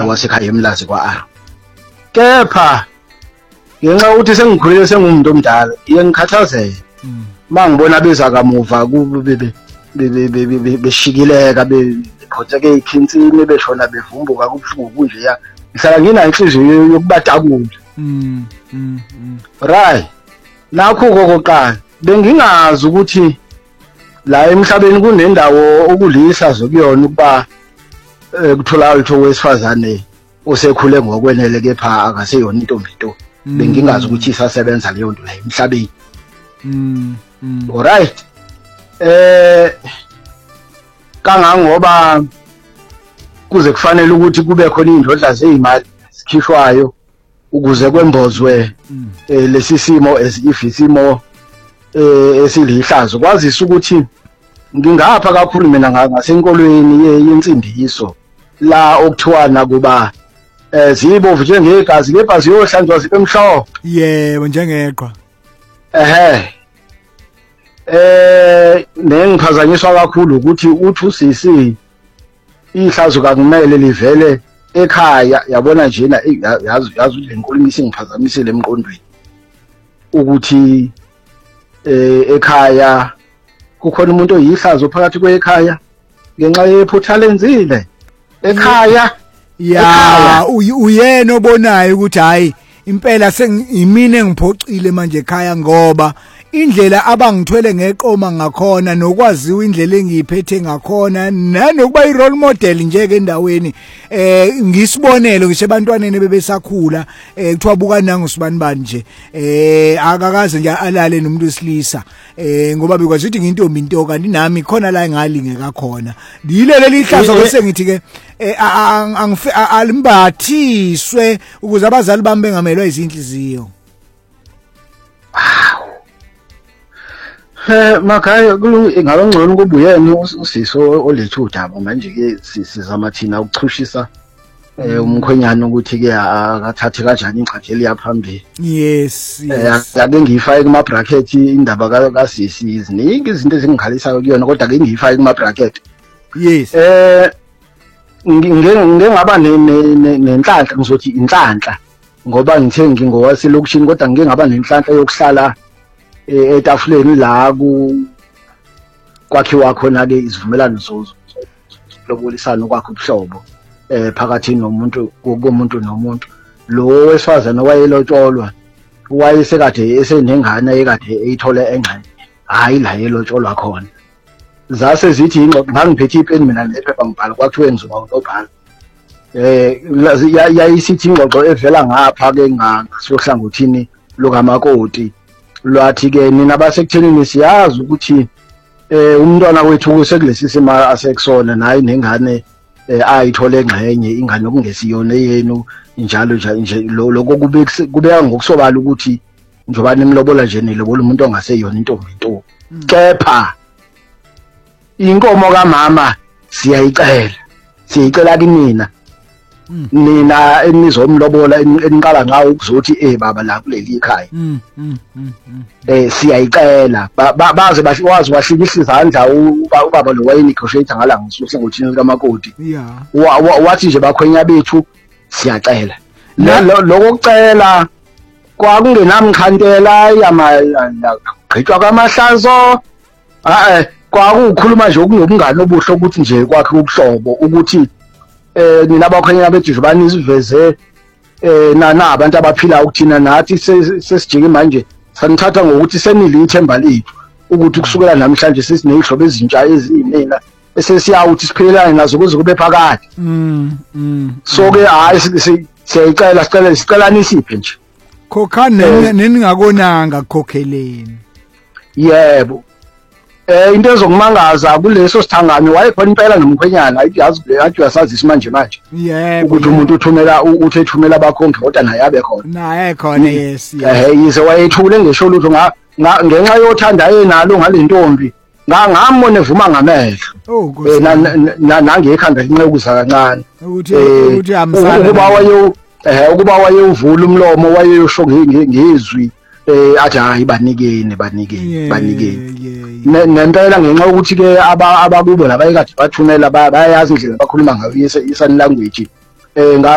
wasekhaya eMlazi kwa kepha ngenxa ukuthi sengikhulile sengumuntu omdala ngiyengikhathazela mangibona beza kamuva beshikileka bephotheke ikhinsini beshona bevumbuka kubhlungu kunje ya ngihlala nginayo inhliziyo yokubatakula right nakho kokuqala bengingazi ukuthi la emhlabeni kunendawo okulisa zokuyona ukuba kuthola litho wesifazane osekhule ngokwenele kepha akaseyona intombi nto bengingazi ukuthi isasebenza leyo nto la emhlabeni alright kangangoba kuze kufanele ukuthi kube khona indodla zezimali sikhishwayo ukuze kwembozwe lesi simo esifisimo esilihlazo kwazisa ukuthi ngingapha kakhulu mina ngasenkolweni yensindiso la okuthiwana kuba zibovu njengegazi kepha ziyohlanzwa zibe mhlophe yebo njengeqhwa nengiphazanyiswa kakhulu ukuthi uthi usisi ihlazo kakumele livele ekhaya yabona njena yazi le nkulumo isingiphazamisile emqondweni ukuthi ekhaya kukhona umuntu oyihlazo phakathi kwekhaya ngenxa yephutha lenzile ekhaya ya uyena obonayo ukuthi hayi impela sengimine ngiphocile manje ekhaya ngoba indlela abangithwele ngeqoma ngakhona nokwaziwa indlela engiyiphethe ngakhona nanokuba irole model nje ke endaweni ngisibonelo ngisho abantwaneni bebesakhula kuthiwa buka nangusibani bani nje akakaze nje alale nomuntu wesilisa ngoba bekwazi ukuthi ngintombi into kanti nami khona la engalingeka khona dilele lihlazo bese ngithi ke alimbathiswe ukuze abazali bami bengamelwa izinhliziyo makhaya ingaba ngcono kuba uyena usiso olethe udaba manje ke sizama thina ukuchushisa umkhwenyana ukuthi ke akathathe kanjani ingxaki eliyaphambili yes ake ngiyifake kuma bracket indaba kasisi iziningi izinto ezingikhalisa kuyona kodwa ke ngiyifake kuma bracket yes ngengaba nenhlanhla ngizothi inhlanhla ngoba ngithe ngingowaselokishini kodwa ngengaba nenhlanhla yokuhlala etafuleni la kwakhiwa khona ke izivumelano zokulobolisana kwakho ubuhlobo phakathi komuntu nomuntu lo wesifazana wayelotsholwa wayesekade esenengane ekade eyithola engxenye hayi la yelotsholwa khona zase zithi ingxoxo ngangiphethe ipeni mina nephepha ngibhala kwakuthiwe ngizoba unobhala yayisithi ingxoxo evela ngapha ke ngasohlangothini lokamakoti lwathi ke nina basekuthenini siyazi ukuthi umntwana wethu kusekulesi simo asekusona naye nengane ayithole engxenye ingane okungesiyona yenu njalo nje lokho kubeka ngokusobala ukuthi njoba nimlobola nje nilobola umuntu ongaseyona intombi nto kepha inkomo kamama siyayicela kinina nina enizomlobola eniqala ngawo ukuzothi baba la kuleli ekhaya siyayicela baze wazi wahlikihla izandla ubaba lo wayenegotiate ngala ngosuhlangothini likamakoti wathi nje bakhwenya bethu siyacela lokucela kwakungenamkhantela yamagqitshwa kwamahlazo kwakukhuluma nje okunobungane obuhle ukuthi nje kwakhe ubuhlobo ukuthi nina abakhwenya bethu nje banisiveze abantu abaphila ukuthina nathi sesijike manje sanithatha ngokuthi senile ithemba lethu ukuthi kusukela namhlanje sesinezihlobo ezintsha ezinina esesiyawuthi siphelelane nazo kuze kube phakathi so ke hayi sicela nisiphe nje khokhane neningakonanga kukhokheleni yebo into ezokumangaza kuleso sithangane wayekhona impela nomkhwenyana yazi athi uyasazisa manje yebo ukuthi umuntu ethumela abakhongi kodwa naye abe khona naye khona yes yize wayethule ngesho lutho ngenxa yothanda yenalo ngalentombi ngambona evuma ngamehlo nangekhanda linxekuza kancane ukuthi amsana ukuba wayevula umlomo wayeyosho ngezwi athi hayi banikeni nempela ngenxa ukuthi ke abakubo labayekade bathumela bayayazi indlela bakhuluma ngayo i-sign language